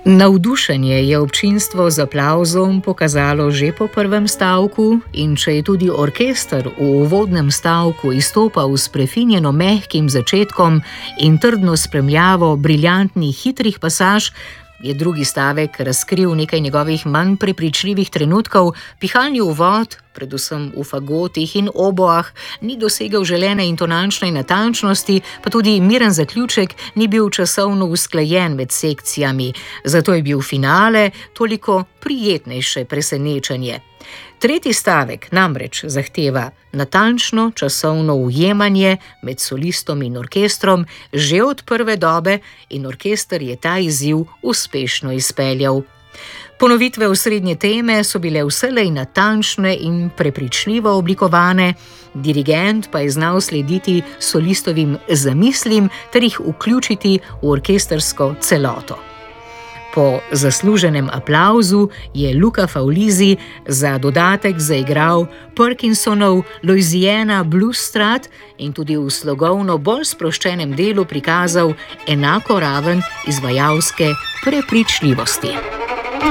Navdušenje je občinstvo z aplavzom pokazalo že po prvem stavku in če je tudi orkester v uvodnem stavku izstopal s prefinjeno mehkim začetkom in trdno spremljavo briljantnih hitrih pasaž, je drugi stavek razkril nekaj njegovih manj prepričljivih trenutkov, pihalni uvod, predvsem v fagotih in oboah, ni dosegel želene intonančne natančnosti, pa tudi miren zaključek ni bil časovno usklajen med sekcijami, zato je bil finale toliko prijetnejše presenečenje. Tretji stavek namreč zahteva natančno časovno ujemanje med solistom in orkestrom že od prve dobe in orkester je ta izziv uspešno izpeljal. Ponovitve osrednje teme so bile vselej natančne in prepričljivo oblikovane, dirigent pa je znal slediti solistovim zamislim ter jih vključiti v orkestrsko celoto. Po zasluženem aplavzu je Luca Faulisi za dodatek zaigral Parkinsonov Louisiana Blues Strat in tudi v slogovno bolj sproščenem delu prikazal enako raven izvajalske prepričljivosti.